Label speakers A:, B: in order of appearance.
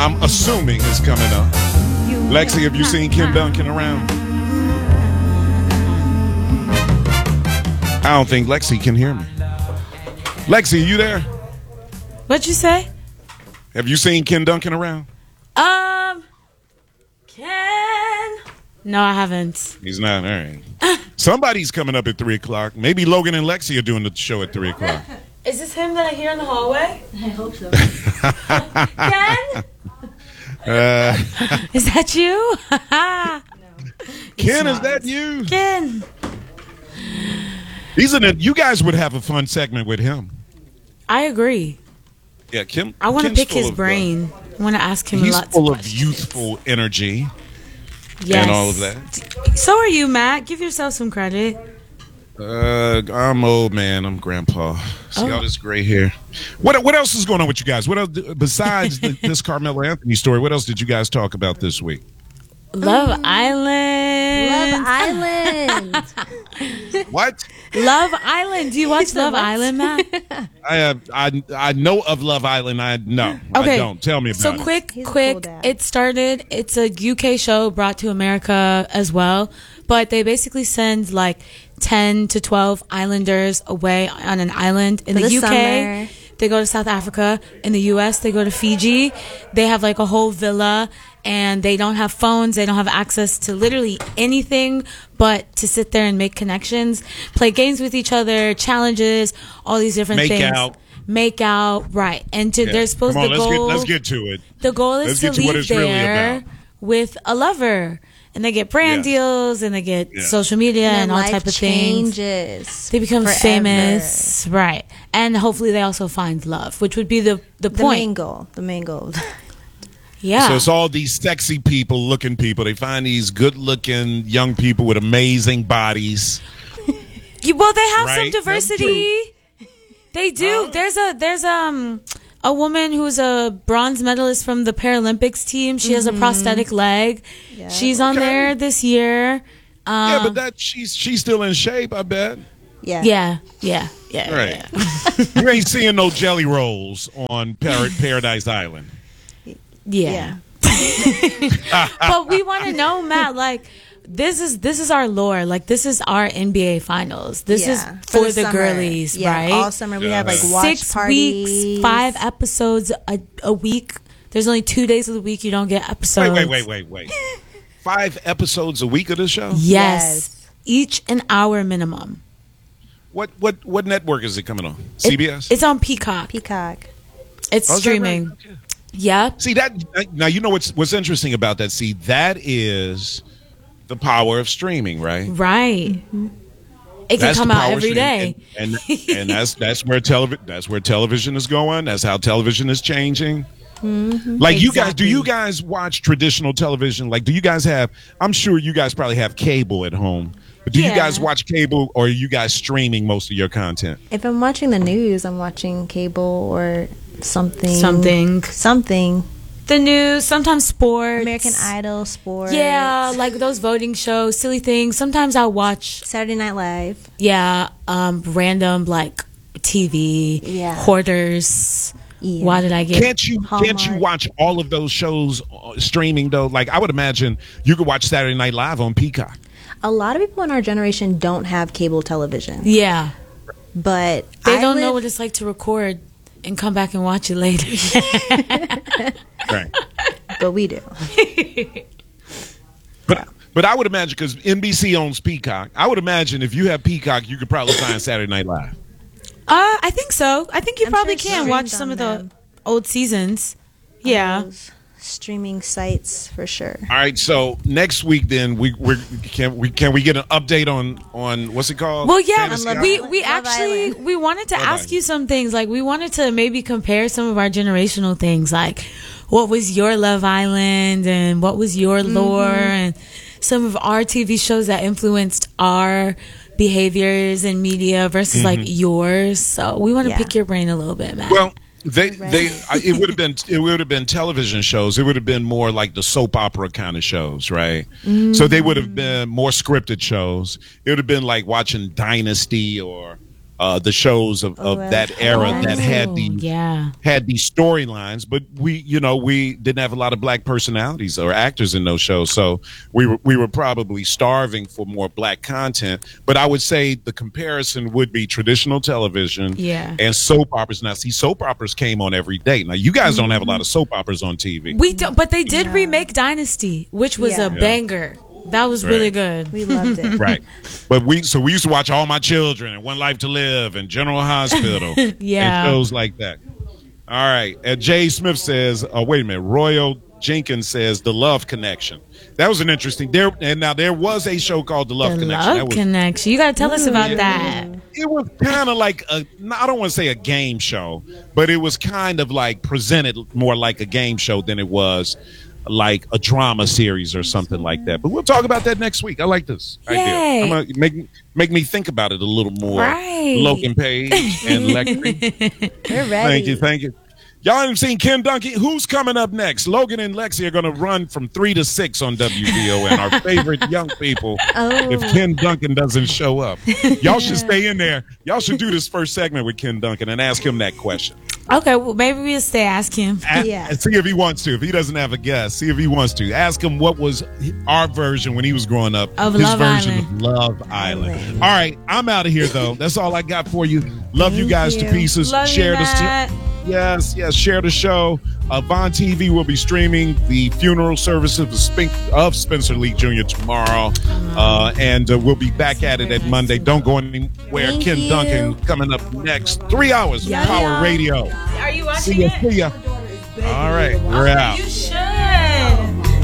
A: I'm assuming is coming up. Lexi, have you seen Kim Duncan around? I don't think Lexi can hear me. Lexi, are you there?
B: What'd you say?
A: Have you seen Kim Duncan around?
B: Ken. No, I haven't.
A: He's not. All right. Somebody's coming up at 3 o'clock. Maybe Logan and Lexi are doing the show at 3 o'clock.
B: Is this him that I hear in the hallway?
C: I hope so.
B: Ken? Is that you?
A: Ken, is that you?
B: Ken.
A: You guys would have a fun segment with him.
B: I agree.
A: Yeah, Kim.
B: I want to
A: Kim's
B: pick his
A: full of,
B: brain. I want to ask him
A: he's
B: lots of
A: full of
B: questions.
A: youthful energy
B: Yes.
A: and all of that.
B: So are you, Matt. Give yourself some credit.
A: I'm old, man. I'm grandpa. See all this gray hair. What else is going on with you guys? What else besides this Carmelo Anthony story? What else did you guys talk about this week?
B: Love Island.
C: Love Island.
A: What?
B: Love Island. Do you watch Love Island, Matt?
A: I know of Love Island. I don't. Tell me about
B: So
A: it.
B: quick.
C: Cool dad.
B: It started. It's a UK show brought to America as well, but they basically send like 10 to 12 islanders away on an island in
C: For
B: the
C: the
B: UK.
C: summer.
B: They go to South Africa. In the US, they go to Fiji. They have like a whole villa, and they don't have phones. They don't have access to literally anything but to sit there and make connections, play games with each other, challenges, all these different things. Make out, right? And they're supposed
A: Come on,
B: to go.
A: let's get to it.
B: The goal is
A: Let's
B: to
A: get to what
B: leave
A: it's really
B: there
A: about.
B: with a lover, and they get brand
A: Yes.
B: deals, and they get
A: Yes.
B: social media and all
C: life
B: type of things.
C: changes.
B: They become
C: forever.
B: famous, right? And hopefully, they also find love, which would be the
C: The
B: point.
C: main goal. The main goal.
B: Yeah.
A: So it's all these sexy people. They find these good-looking young people with amazing bodies.
B: Well, they have some
A: Right.
B: diversity. They do. There's a woman who's a bronze medalist from the Paralympics team. She has a prosthetic leg.
C: Yeah.
B: She's on
A: Okay.
B: there this year.
A: Yeah, but she's still in shape, I bet.
C: Yeah.
B: Yeah.
A: Right. You ain't seeing no jelly rolls on Paradise Island.
B: Yeah. But we want to know, Matt, like this is our lore. Like this is our NBA finals. This is for the
C: summer.
B: girlies,
C: Yeah,
B: right?
C: all summer we have like watch
B: 6
C: parties.
B: weeks, 5 episodes a week. There's only 2 days of the week you don't get episodes.
A: Wait. 5 episodes a week of this show?
B: Yes. Each an hour minimum.
A: What network is it coming on? CBS?
B: It's on Peacock.
C: Peacock.
B: It's
A: Oh, is that
B: streaming.
A: right? Okay.
B: Yep.
A: See that now you know what's interesting about that. See, that is the power of streaming, right?
B: Right. It can
A: That's
B: come
A: the
B: out
A: power of
B: every
A: streaming.
B: day.
A: and that's where television is going. That's how television is changing. Like you guys, do you guys watch traditional television? Like, do you guys have? I'm sure you guys probably have cable at home. But do you guys watch cable, or are you guys streaming most of your content?
C: If I'm watching the news, I'm watching cable or something.
B: Something. The news, sometimes sports.
C: American Idol, sports.
B: Yeah, like those voting shows, silly things. Sometimes I'll watch,
C: Saturday Night Live.
A: Yeah.
B: random like TV, hoarders.
C: Yeah.
B: Why did I get?
A: Can't you watch all of those shows streaming though? Like I would imagine you could watch Saturday Night Live on Peacock.
C: A lot of people in our generation don't have cable television.
B: Yeah,
C: But
B: they don't know what it's like to record and come back and watch it later.
A: Right.
C: But we do.
A: But I would imagine, because NBC owns Peacock, I would imagine if you have Peacock, you could probably find Saturday Night Live.
B: I think so. I think you
C: I'm
B: probably
C: sure
B: can
C: it's
B: watch
C: streamed
B: some
C: on
B: of the
C: them.
B: old seasons. Yeah.
C: Those streaming sites for sure.
A: All right, so next week then can we get an update on what's it called?
B: Well, yeah,
A: Fantasy
C: Love
A: Island?
B: we
C: Love
B: actually
C: Island.
B: we wanted to
A: Love
B: ask
A: Island.
B: you some things. Like we wanted to maybe compare some of our generational things. Like, what was your Love Island, and what was your lore, and some of our TV shows that influenced our behaviors in media versus like yours. So we want to
C: Yeah.
B: pick your brain a little bit, Matt.
A: Well, it would have been television shows. It would have been more like the soap opera kind of shows, right? So they would have been more scripted shows. It would have been like watching Dynasty or the shows of that era that had these storylines, but we didn't have a lot of black personalities or actors in those shows, so we were probably starving for more black content. But I would say the comparison would be traditional television and soap operas. Now, see, soap operas came on every day. Now, you guys don't have a lot of soap operas on TV.
B: We don't, but they did remake Dynasty, which was a banger. That was really good.
C: We loved it.
A: Right. But we used to watch All My Children and One Life to Live and General Hospital. And shows like that. All right. Jay Smith says, wait a minute. Royal Jenkins says The Love Connection. That was an interesting. There was a show called The Love Connection.
B: Love Connection. You got to tell us about that.
A: It was kind of like I don't want to say a game show, but it was kind of like presented more like a game show than it was like a drama series or something like that. But we'll talk about that next week. I like this idea. I'm gonna make me think about it a little more.
B: Right.
A: Logan Page and Lexi.
C: We're ready.
A: Thank you. Y'all haven't seen Ken Duncan. Who's coming up next? Logan and Lexi are going to run from 3 to 6 on WVO, and our favorite young people, if Ken Duncan doesn't show up. Y'all should stay in there. Y'all should do this first segment with Ken Duncan and ask him that question.
B: Okay, well, maybe we'll stay ask him.
A: And see if he wants to. If he doesn't have a guest, see if he wants to. Ask him what was our version when he was growing up.
B: Of
A: his
B: Love
A: version
B: Island.
A: of Love Island. All right, I'm out of here, though. That's all I got for you. Love you guys to pieces.
B: Love
A: Share
B: you, Matt.
A: Yes, share the show. Vaughn TV will be streaming the funeral services of Spencer Lee Jr. tomorrow. And we'll be back at it at Monday. Don't go anywhere.
C: Thank
A: Ken
C: you.
A: Duncan coming up next. 3 hours of Power Radio.
B: Are you watching
A: See ya. All right, we're out.
B: You should.